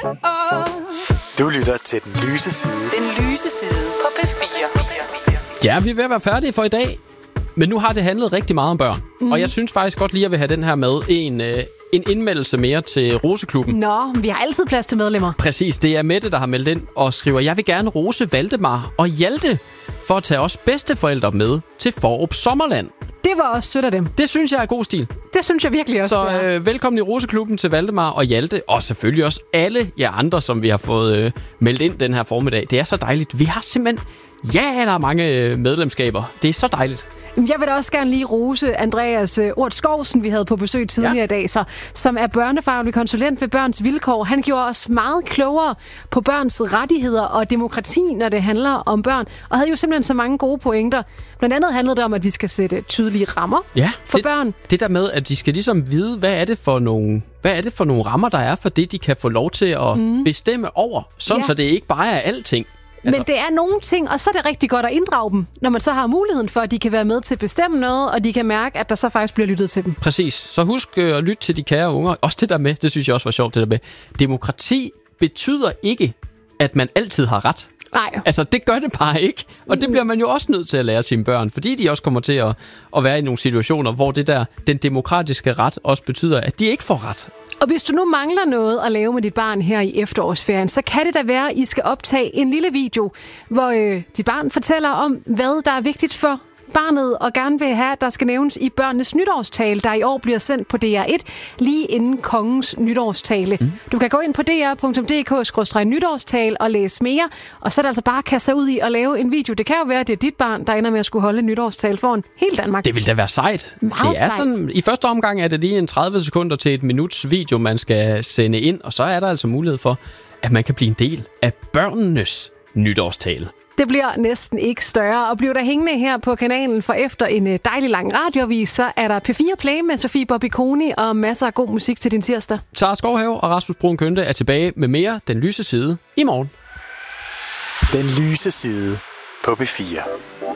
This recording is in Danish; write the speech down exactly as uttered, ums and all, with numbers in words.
Du lytter til Den Lyse Side. Den Lyse Side på P fire. Ja, vi er ved at være færdige for i dag. Men nu har det handlet rigtig meget om børn. Mm. Og jeg synes faktisk godt lige, at jeg vil have den her med en, øh, en indmeldelse mere til Roseklubben. Nå, vi har altid plads til medlemmer. Præcis, det er Mette, der har meldt ind og skriver, jeg vil gerne rose Valdemar og Hjalte for at tage os bedsteforældre med til Fårup Sommerland. Det var også sødt af dem. Det synes jeg er god stil. Det synes jeg virkelig også. Så øh, velkommen i Roseklubben til Valdemar og Hjalte, og selvfølgelig også alle jer andre, som vi har fået øh, meldt ind den her formiddag. Det er så dejligt. Vi har simpelthen, ja, der er mange øh, medlemskaber. Det er så dejligt. Jeg vil da også gerne lige rose Andreas uh, Ort Skovsen, vi havde på besøg tidligere ja. i dag, så, som er børnefaglig konsulent ved Børns Vilkår. Han gjorde os meget klogere på børns rettigheder og demokrati, når det handler om børn, og havde jo simpelthen så mange gode pointer. Blandt andet handlede det om, at vi skal sætte tydelige rammer ja, for det, børn. Det der med, at de skal ligesom vide, hvad er det for nogle, hvad er det for nogle rammer, der er for det, de kan få lov til at mm. bestemme over, sådan ja. så det ikke bare er alting. Men altså. Det er nogle ting, og så er det rigtig godt at inddrage dem, når man så har muligheden for, at de kan være med til at bestemme noget, og de kan mærke, at der så faktisk bliver lyttet til dem. Præcis. Så husk øh, at lytte til de kære unger. Også det der med, det synes jeg også var sjovt, det der med. Demokrati betyder ikke, at man altid har ret. Nej. Altså, det gør det bare ikke. Og det bliver man jo også nødt til at lære sine børn, fordi de også kommer til at, at være i nogle situationer, hvor det der, den demokratiske ret også betyder, at de ikke får ret. Og hvis du nu mangler noget at lave med dit barn her i efterårsferien, så kan det da være, at I skal optage en lille video, hvor øh, dit barn fortæller om, hvad der er vigtigt for barnet, og gerne vil have, at der skal nævnes i børnenes nytårstale, der i år bliver sendt på D R et, lige inden kongens nytårstale. Mm. Du kan gå ind på d r punktum d k skråstreg nytårstale og læse mere, og så er det altså bare at kaste sig ud i at lave en video. Det kan jo være, at det er dit barn, der ender med at skulle holde en nytårstale foran hele Danmark. Det vil da være sejt. Meget det er sejt. Sådan, i første omgang er det lige en tredive sekunder til et minuts video, man skal sende ind, og så er der altså mulighed for, at man kan blive en del af børnenes nytårstale. Det bliver næsten ikke større, og bliver der hængende her på kanalen, for efter en dejlig lang radioavis, så er der P fire Play med Sofie Bobby-Koni og masser af god musik til din tirsdag. Sara Skovhave og Rasmus Brun Kønte er tilbage med mere Den Lyse Side i morgen. Den Lyse Side på P fire.